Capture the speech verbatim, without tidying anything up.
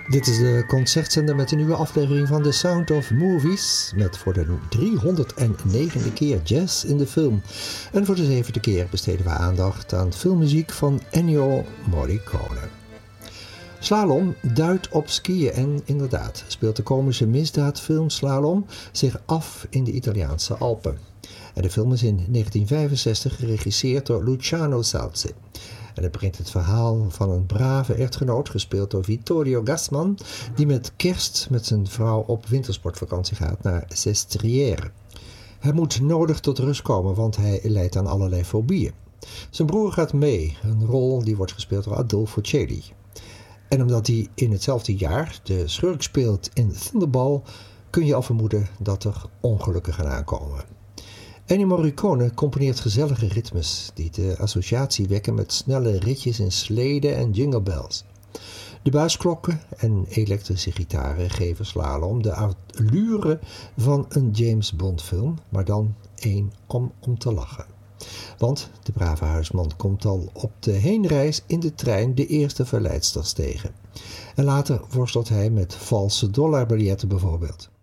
Dit is de concertzender met een nieuwe aflevering van The Sound of Movies. Met voor de driehonderdnegende keer jazz in de film. En voor de zevende keer besteden we aandacht aan filmmuziek van Ennio Morricone. Slalom duidt op skiën en inderdaad speelt de komische misdaadfilm Slalom zich af in de Italiaanse Alpen. En de film is in negentien vijfenzestig geregisseerd door Luciano Salzi. En het brengt het verhaal van een brave echtgenoot, gespeeld door Vittorio Gassman, die met kerst met zijn vrouw op wintersportvakantie gaat naar Sestriere. Hij moet nodig tot rust komen, want hij lijdt aan allerlei fobieën. Zijn broer gaat mee, een rol die wordt gespeeld door Adolfo Celi. En omdat hij in hetzelfde jaar de schurk speelt in Thunderball, kun je al vermoeden dat er ongelukken gaan aankomen. Ennio Morricone componeert gezellige ritmes die de associatie wekken met snelle ritjes in sleden en jingle bells. De buisklokken en elektrische gitaren geven Slalom de allure van een James Bond film, maar dan één om om te lachen. Want de brave huisman komt al op de heenreis in de trein de eerste verleidsters tegen. En later worstelt hij met valse dollarbiljetten bijvoorbeeld.